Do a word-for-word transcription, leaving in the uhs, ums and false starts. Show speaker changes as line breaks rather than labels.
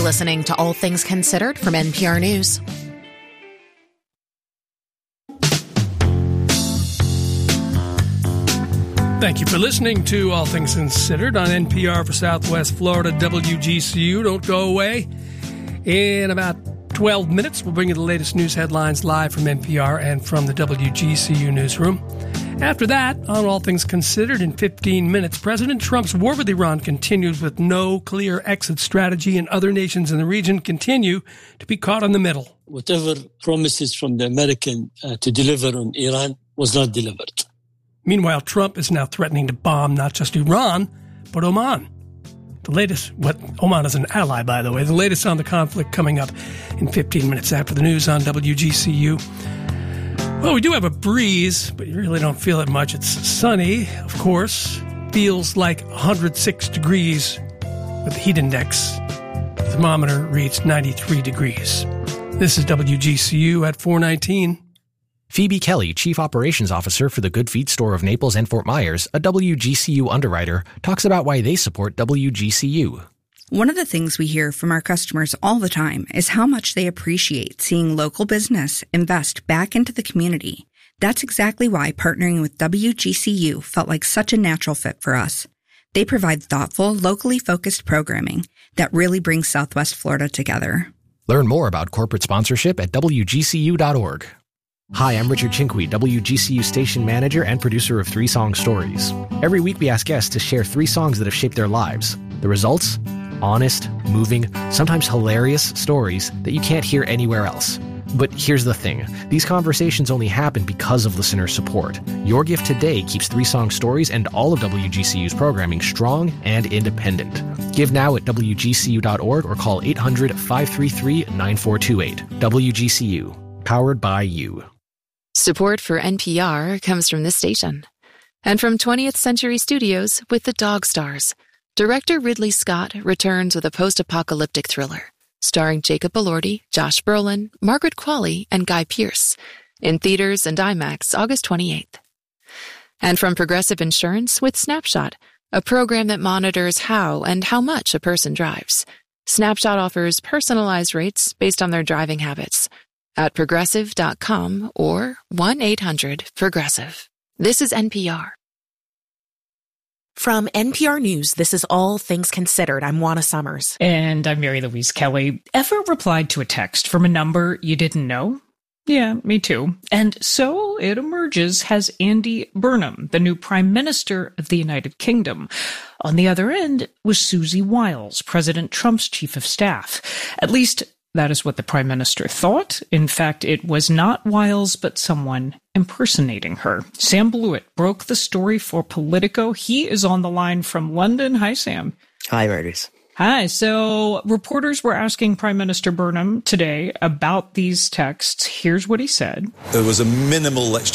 listening to All Things Considered from N P R News.
Thank you for listening to All Things Considered on N P R for Southwest Florida W G C U. Don't go away. In about twelve minutes, we'll bring you the latest news headlines live from N P R and from the W G C U newsroom. After that, on All Things Considered in fifteen minutes, President Trump's war with Iran continues with no clear exit strategy, and other nations in the region continue to be caught in the middle.
Whatever promises from the American uh, to deliver on Iran was not delivered.
Meanwhile, Trump is now threatening to bomb not just Iran, but Oman. The latest, what Oman is an ally, by the way, the latest on the conflict coming up in fifteen minutes after the news on W G C U. Well, we do have a breeze, but you really don't feel it much. It's sunny, of course. Feels like one hundred six degrees with the heat index. The thermometer reached ninety-three degrees. This is W G C U at four nineteen.
Phoebe Kelly, Chief Operations Officer for the Good Feet store of Naples and Fort Myers, a W G C U underwriter, talks about why they support W G C U.
One of the things we hear from our customers all the time is how much they appreciate seeing local business invest back into the community. That's exactly why partnering with W G C U felt like such a natural fit for us. They provide thoughtful, locally focused programming that really brings Southwest Florida together.
Learn more about corporate sponsorship at W G C U dot org. Hi, I'm Richard Chinqui, W G C U station manager and producer of Three Song Stories. Every week we ask guests to share three songs that have shaped their lives. The results? Honest, moving, sometimes hilarious stories that you can't hear anywhere else. But here's the thing. These conversations only happen because of listener support. Your gift today keeps Three Song Stories and all of W G C U's programming strong and independent. Give now at W G C U dot org or call eight hundred, five three three, nine four two eight. W G C U. Powered by you.
Support for N P R comes from this station. And from twentieth Century Studios with The Dog Stars. Director Ridley Scott returns with a post-apocalyptic thriller, starring Jacob Elordi, Josh Brolin, Margaret Qualley, and Guy Pearce. In theaters and IMAX August twenty-eighth. And from Progressive Insurance with Snapshot, a program that monitors how and how much a person drives. Snapshot offers personalized rates based on their driving habits. At progressive dot com or one eight hundred progressive. This is N P R.
From N P R News, this is All Things Considered. I'm Juana Summers.
And I'm Mary Louise Kelly. Ever replied to a text from a number you didn't know? Yeah, me too. And so it emerges as Andy Burnham, the new Prime Minister of the United Kingdom. On the other end was Susie Wiles, President Trump's chief of staff. At least that is what the Prime Minister thought. In fact, it was not Wiles, but someone impersonating her. Sam Blewett broke the story for Politico. He is on the line from London. Hi, Sam.
Hi, Murders.
Hi. So reporters were asking Prime Minister Burnham today about these texts. Here's what he said.
There was a minimal exchange